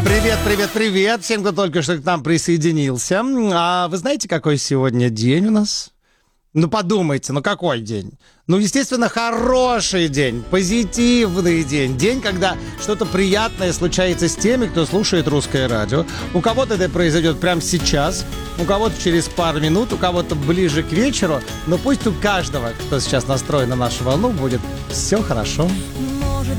Привет, привет, привет всем, кто только что к нам присоединился. А вы знаете, какой сегодня день у нас? Ну, подумайте, ну какой день? Ну, естественно, хороший день, позитивный день. День, когда что-то приятное случается с теми, кто слушает русское радио. У кого-то это произойдет прямо сейчас, у кого-то через пару минут, у кого-то ближе к вечеру. Но пусть у каждого, кто сейчас настроен на нашу волну, будет все хорошо.